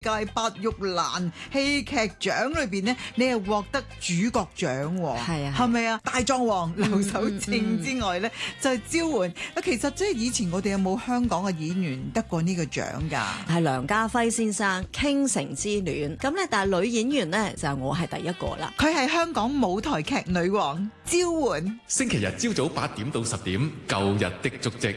屆白玉蘭戲劇獎裏邊呢，你係獲得主角獎喎，係咪啊？大狀王劉守正之外呢，就係招喚。其實即係以前我哋有冇香港嘅演員得過呢個獎㗎？ 係梁家輝先生《傾城之戀》咁咧，但係女演員呢，就我係第一個啦。 佢係香港舞台劇女王招喚。 星期日朝早8點到10點，舊日的足跡。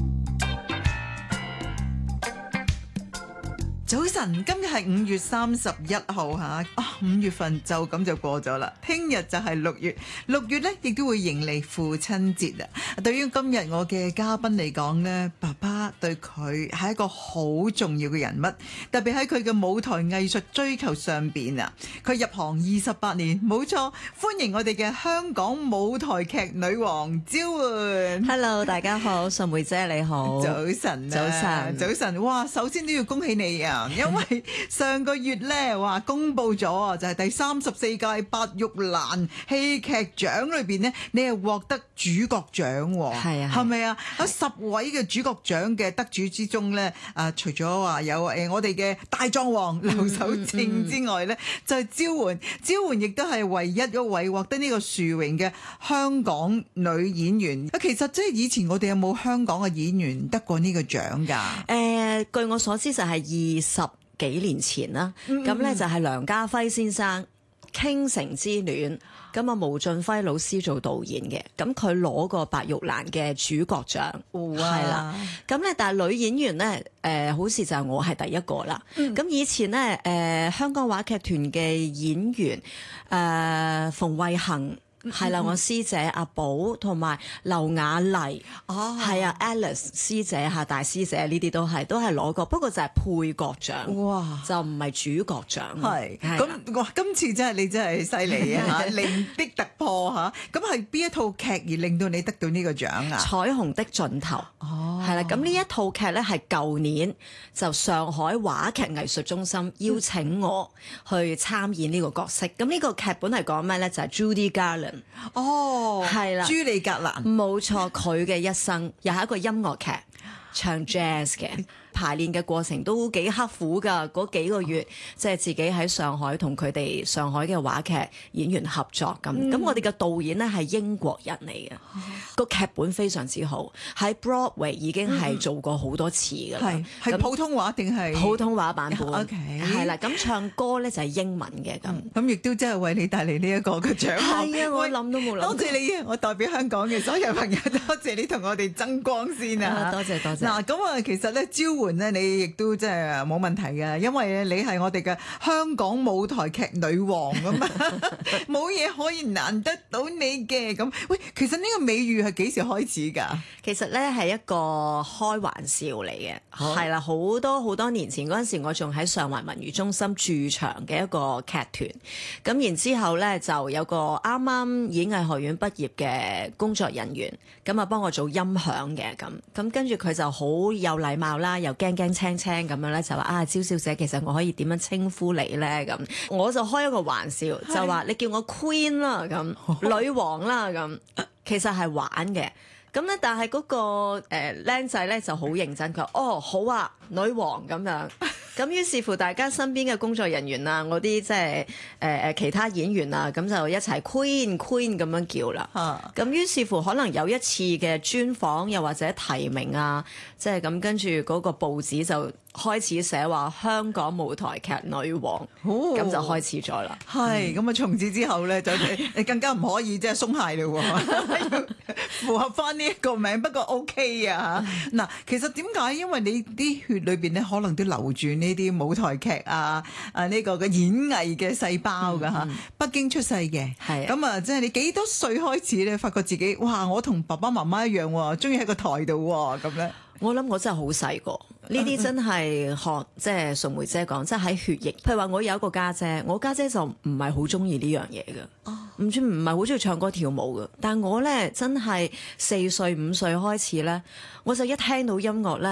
早晨，今日係5月31號嚇，5月份就咁就過咗啦。聽日就係6月，6月咧亦都會迎嚟父親節啊！對於今日我嘅嘉賓嚟講呢，爸爸對佢係一個好重要嘅人物，特別喺佢嘅舞台藝術追求上邊啊！佢入行28年，冇錯，歡迎我哋嘅香港舞台劇女王招喚。 Hello， 大家好，順梅姐你好。 早晨，早晨，哇！首先都要恭喜你啊！因為上個月咧話公佈咗就係第34屆白玉蘭戲劇獎裏邊呢，你係獲得主角獎喎，係咪啊？有10位嘅主角獎嘅得主之中咧，除咗話有我哋嘅大狀王劉守正之外咧，就係招喚亦都係唯一一位獲得呢個殊榮嘅香港女演員。其實即係以前我哋有冇香港嘅演員得過呢個獎㗎？ 據我所知就係20幾年前啦，咁咧就係梁家輝先生《傾城之戀》，咁啊毛俊輝老師做導演嘅，咁佢攞過白玉蘭嘅主角獎，係啦，咁咧但係女演員咧，好似就係我係第一個啦，咁以前咧，香港話劇團嘅演員，馮慧恒。係啦，我師姐阿寶同埋劉雅麗，係啊 Alice 師姐嚇，大師姐呢啲都係攞過，不過就係配角獎，哇，就唔係主角獎。 係咁，哇！今次你真係犀利啊！零的突破嚇，咁係邊一套劇而令到你得到呢個獎啊？ 彩虹的盡頭，係啦，咁呢一套劇咧係舊年就上海話劇藝術中心邀請我去參演呢個角色，咁呢個劇本係講咩咧？就係 Judy Garland。係啦， 朱莉格蘭， 冇錯，佢嘅一生又係一個音樂劇，唱 jazz 嘅。排練嘅過程都幾刻苦㗎，嗰幾個月即係自己喺上海同佢哋上海嘅話劇演員合作咁。咁我哋嘅導演呢係英國人嚟嘅，個劇本非常之好，喺 Broadway 已經係做過好多次㗎啦。 係普通話定係普通話版本 ？OK， 係啦。咁唱歌呢就係英文嘅咁。 咁亦都真係為你帶嚟呢一個嘅獎項。 係啊，我諗都冇諗。 多謝你，我代表香港嘅所有朋友，多謝你同我哋爭光先啊！ 多謝。 嗱，咁啊，其實咧招喚咧，你亦都即係冇問題嘅，因為你係我哋嘅香港舞台劇女王咁啊，冇嘢可以難得到你嘅。咁喂，其實呢個美譽係幾時開始㗎？ 其實咧係一個開玩笑嚟嘅，係啦，好多年前嗰陣時，我仲喺上環文娛中心駐場嘅一個劇團，咁然之後咧就有個啱啱演藝學院畢業嘅工作人員，咁啊幫我做音響嘅咁跟住佢就好有禮貌啦，又驚青青咁樣咧，就話啊，招小姐，其實我可以點樣稱呼你咧？咁我就開一個玩笑，就話你叫我 Queen 啦，咁女王啦，咁其實係玩嘅。咁咧，但係嗰個僆仔咧就好認真，佢話：哦，好啊，女王咁樣。咁於是乎，大家身邊嘅工作人員啊，我啲即係其他演員啊，咁就一齊 Queen 咁樣叫啦。咁於是乎，可能有一次嘅專訪，又或者提名啊，即係咁跟住嗰個報紙就開始寫話香港舞台劇女王，咁就開始咗啦。 係咁啊！從此之後咧，就你更加唔可以即係鬆懈嘞喎，符合翻呢一個名。不過 OK 啊嚇。嗱，其實點解？因為你啲血裏邊咧，可能都流住呢啲舞台劇呢個嘅演藝嘅細胞㗎嚇。北京出世嘅，係咁啊！即係你幾多歲開始咧，發覺自己哇！我同爸爸媽媽一樣喎，中意喺個台度喎咁咧。 我諗我真係好細個，呢啲真係學即係順梅姐講，即係喺血液。譬如話我有一個家姐，我家姐就唔係好中意呢樣嘢嘅，唔係好中意唱歌跳舞嘅。但係我咧真係4歲5歲開始咧，我就一聽到音樂咧，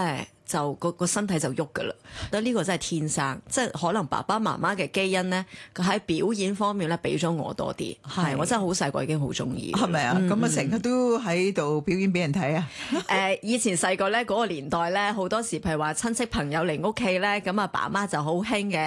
就個身體就喐噶啦。但呢個真係天生，即係可能爸爸媽媽嘅基因咧，佢喺表演方面咧俾咗我多啲。係我真係好細個已經好中意， 係咪啊？咁啊成日都喺度表演俾人睇啊！ 以前細個咧嗰個年代咧，好多時譬如話親戚朋友嚟屋企咧，咁啊爸媽就好興嘅。